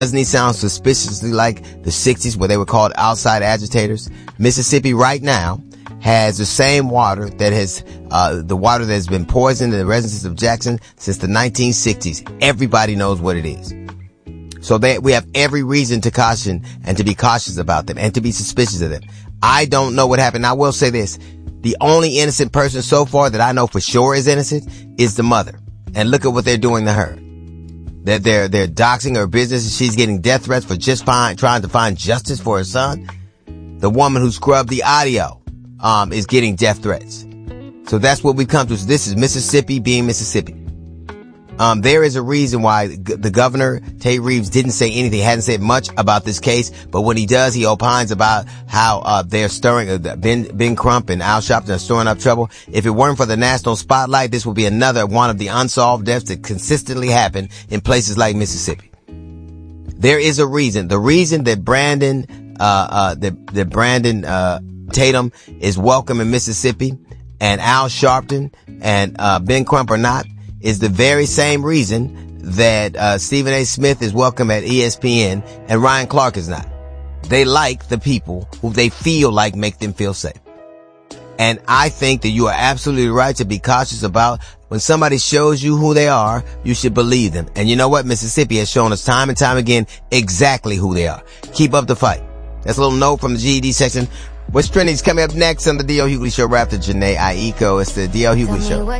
Doesn't he sound suspiciously like the 60s where they were called outside agitators? Mississippi right now has the same water that has, the water that has been poisoned in the residences of Jackson since the 1960s. Everybody knows what it is. So we have every reason to caution and to be cautious about them and to be suspicious of them. I don't know what happened. I will say this. The only innocent person so far that I know for sure is innocent is the mother. And look at what they're doing to her. That they're doxing her business. She's getting death threats for just trying to find justice for her son. The woman who scrubbed the audio, is getting death threats. So that's what we've come to. So this is Mississippi being Mississippi. There is a reason why the governor, Tate Reeves, didn't say anything, hadn't said much about this case, but when he does, he opines about how, they're stirring, Ben Crump and Al Sharpton are stirring up trouble. If it weren't for the national spotlight, this would be another one of the unsolved deaths that consistently happen in places like Mississippi. There is a reason. The reason that Brandon Tatum is welcome in Mississippi and Al Sharpton and, Ben Crump are not, is the very same reason that Stephen A. Smith is welcome at ESPN and Ryan Clark is not. They like the people who they feel like make them feel safe. And I think that you are absolutely right to be cautious about when somebody shows you who they are, you should believe them. And you know what? Mississippi has shown us time and time again exactly who they are. Keep up the fight. That's a little note from the GED section. What's trending is coming up next on the D.L. Hughley Show right after Janae Aiko. It's the D.L. Hughley Show.